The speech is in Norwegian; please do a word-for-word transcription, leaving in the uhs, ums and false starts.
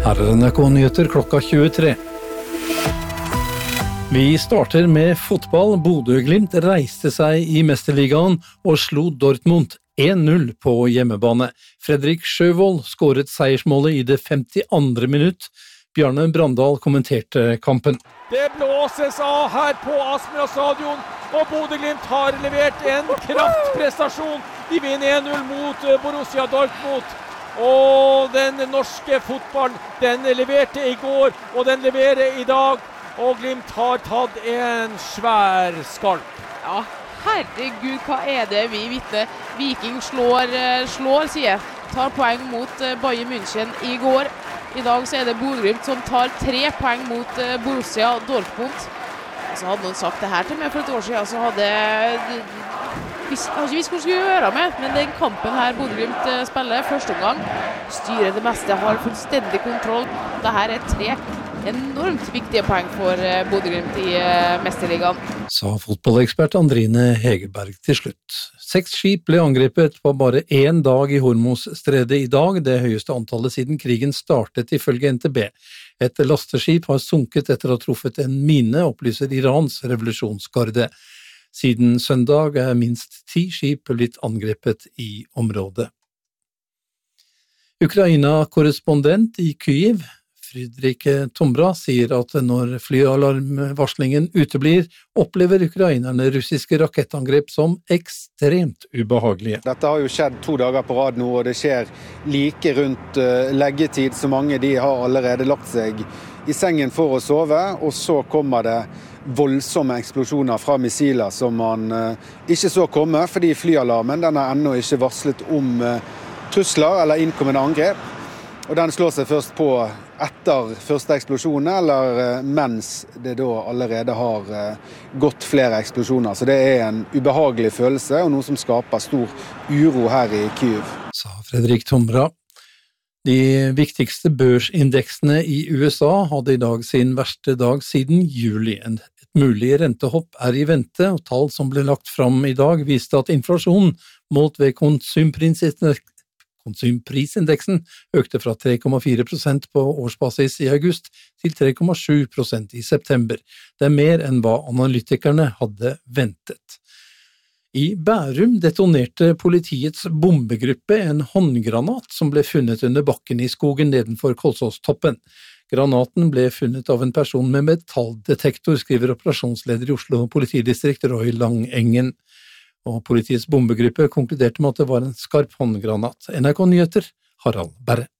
Her er N R K-nyheter klokka tjuetre. Vi starter med fotball. Bodø/Glimt reiste seg i Mesterligaen og slo Dortmund en null på hjemmebane. Fredrik Sjøvold skåret seiersmålet i det femtiandre minutt. Bjarne Brandal kommenterte kampen. Det blåses av her på Aspmyra stadion, og Bodø/Glimt har levert en kraftprestasjon. De vinner en null mot Borussia Dortmund. Og den norske fotballen, den leverte i går, og den leverer i dag. Og Glimt har tatt en svær skalp. Ja, herregud, hva er det vi vitner? Viking slår, slår, sier jeg. Tar poeng mot Bayern München i går. I dag så er det Bodø/Glimt som tar tre poeng mot Borussia Dortmund. Så hadde noen sagt det her til meg for et år siden, så hadde... Vi har ikke visst hvor skulle gjøre med, men den kampen her Bodø/Glimt spiller første omgang. Styrer det meste, har fullstendig kontroll. Dette er tre enormt viktige poeng for Bodø/Glimt i Mesterligaen. Sa fotballekspert Andrine Hegerberg til slutt. Seks skip ble angrepet på bare én dag i Hormuzstredet i dag, det høyeste antallet siden krigen startet ifølge N T B. Et lasteskip har sunket etter å ha truffet en mine, opplyser Irans revolusjonsgarde. Siden søndag er minst ti skip blitt angrepet i området. Ukraina-korrespondent i Kyiv, Fredrik Tombra, sier at når flyalarmvarslingen uteblir, opplever ukrainerne russiske rakettangrep som ekstremt ubehagelige. Dette har jo skjedd to dager på rad nå, og det skjer like rundt leggetid, så mange de har allerede lagt seg i sengen for å sove, og så kommer det voldsomme eksplosjoner fra missiler som man ikke så komme, fordi flyalarmen den er ennå ikke varslet om trusler eller innkommende angrep. Og den slår seg først på etter første eksplosjonen, eller mens det da allerede har gått flere eksplosjoner. Så det er en ubehagelig følelse, og noe som skaper stor uro her i Kyiv. Sa Fredrik Tombra. De viktigste børsindeksene i U S A hadde i dag sin verste dag siden juli. Et mulig rentehopp er i vente, og tall som ble lagt fram i dag viste at inflasjonen målt ved konsumprisindeksen Konsumprisindeksen økte fra tre komma fire prosent på årsbasis i august til tre komma sju prosent i september. Det er mer enn hva analytikerne hadde ventet. I Bærum detonerte politiets bombegruppe en håndgranat som ble funnet under bakken i skogen nedenfor Kolsåstoppen. Granaten ble funnet av en person med metalldetektor, skriver operasjonsleder i Oslo politidistrikt Roy Langengen. Og politiets bombegruppe konkluderte med at det var en skarp håndgranat. N R K-nyheter, Harald Berre.